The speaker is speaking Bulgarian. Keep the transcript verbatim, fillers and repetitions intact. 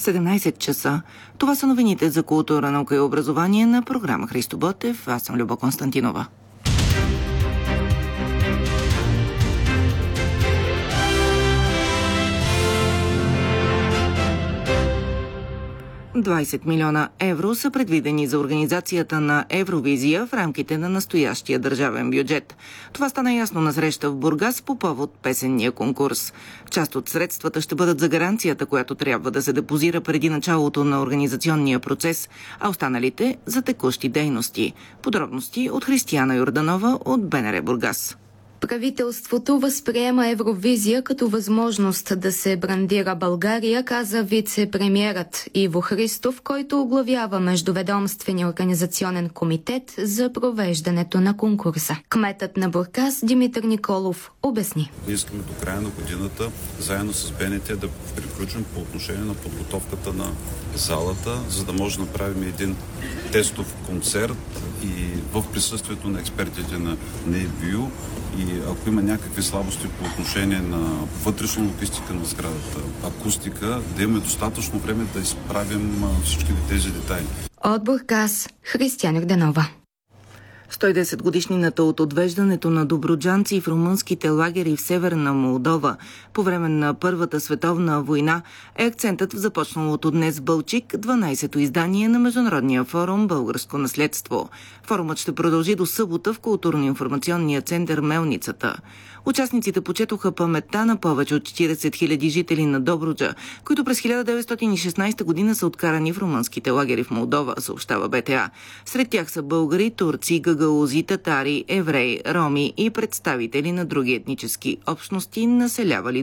седемнайсет часа. Това са новините за култура, наука и образование на програма Христо Ботев. Аз съм Люба Константинова. двайсет милиона евро са предвидени за организацията на Евровизия в рамките на настоящия държавен бюджет. Това стана ясно на среща в Бургас по повод песенния конкурс. Част от средствата ще бъдат за гаранцията, която трябва да се депозира преди началото на организационния процес, а останалите за текущи дейности. Подробности от Християна Йорданова от БНР Бургас. Правителството възприема Евровизия като възможност да се брандира България, каза вице-премиерът Иво Христов, който оглавява Междуведомствения организационен комитет за провеждането на конкурса. Кметът на Бургас Димитър Николов обясни. Ние искаме до края на годината, заедно с БНТ, да приключим по отношение на подготовката на залата, за да може да направим един тестов концерт и в присъствието на експертите на НЕБЮ. И ако има някакви слабости по отношение на вътрешна логистика на сградата, акустика, да имаме достатъчно време да изправим всички тези детайли. От Бургас, Християна Йорданова. сто и десет годишнината от отвеждането на добруджанци в румънските лагери в Северна Молдова по време на Първата световна война е акцентът в започналото днес в Балчик дванайсето издание на Международния форум Българско наследство. Форумът ще продължи до събота в културно-информационния център Мелницата. Участниците почетоха паметта на повече от четирийсет хиляди жители на Добруджа, които през хиляда деветстотин и шестнайсета година са откарани в румънските лагери в Молдова, съобщава БТА. Сред тях са българи, турци, гагаузи, татари, евреи, роми и представители на други етнически общности, населявали